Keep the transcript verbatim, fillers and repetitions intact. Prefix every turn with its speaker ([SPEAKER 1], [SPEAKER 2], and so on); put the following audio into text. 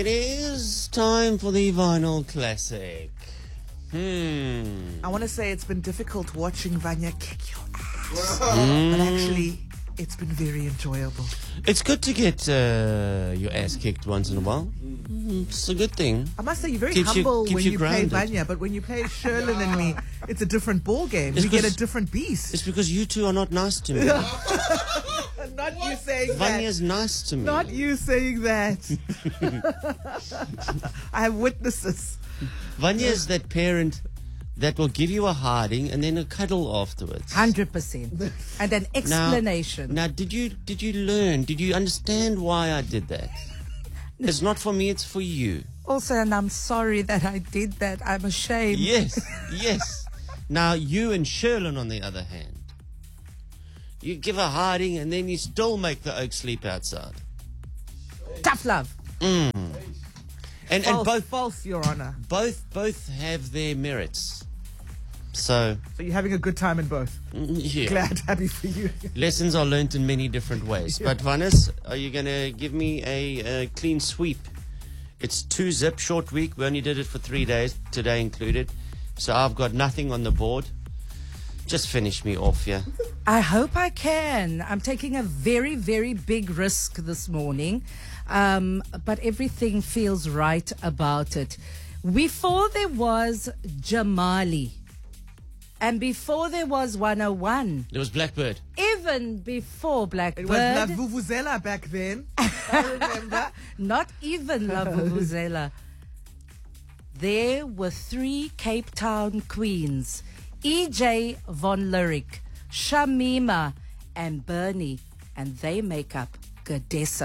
[SPEAKER 1] It is time for the vinyl classic. Hmm.
[SPEAKER 2] I want to say it's been difficult watching Vanya kick your ass, but actually, it's been very enjoyable.
[SPEAKER 1] It's good to get uh, your ass kicked once in a while. Mm, it's a good thing.
[SPEAKER 2] I must say, you're very
[SPEAKER 1] Keeps you-
[SPEAKER 2] humble
[SPEAKER 1] keeps
[SPEAKER 2] when
[SPEAKER 1] you
[SPEAKER 2] you, play
[SPEAKER 1] grounded.
[SPEAKER 2] Vanya, but when you play Sherlin and me, it's a different ball game.
[SPEAKER 1] It's
[SPEAKER 2] We get a
[SPEAKER 1] because-
[SPEAKER 2] different beast.
[SPEAKER 1] It's because you two are not nice to me.
[SPEAKER 2] Not you saying that.
[SPEAKER 1] Vanya's nice to me.
[SPEAKER 2] Not you saying that. I have witnesses.
[SPEAKER 1] Vanya is that parent that will give you a hiding and then a cuddle afterwards.
[SPEAKER 3] Hundred percent, and an explanation.
[SPEAKER 1] Now, did you did you learn? Did you understand why I did that? It's not for me. It's for you.
[SPEAKER 3] Also, and I'm sorry that I did that. I'm ashamed.
[SPEAKER 1] Yes, yes. Now, you and Sherlin, on the other hand, you give a hiding and then you still make the oak sleep outside.
[SPEAKER 3] Tough love.
[SPEAKER 1] And and
[SPEAKER 2] False,
[SPEAKER 1] both
[SPEAKER 2] false, Your Honor.
[SPEAKER 1] both both have their merits. So
[SPEAKER 2] So you're having a good time in both.
[SPEAKER 1] mm, yeah.
[SPEAKER 2] Glad, happy for you.
[SPEAKER 1] Lessons are learnt in many different ways. But Vanessa, are you going to give me a, a clean sweep? It's two zip short week. We only did it for three days, today included. So I've got nothing on the board. Just finish me off, yeah.
[SPEAKER 3] I hope I can. I'm taking a very, very big risk this morning, um, but everything feels right about it. Before there was Jamali, and before there was one oh one,
[SPEAKER 1] There was Blackbird.
[SPEAKER 3] even before
[SPEAKER 2] It
[SPEAKER 3] Blackbird,
[SPEAKER 2] was La Vuvuzela back then. I remember.
[SPEAKER 3] not even La Vuvuzela. There were three Cape Town queens, E J Von Lyric, Shamima, and Bernie, and they make up Gadessa.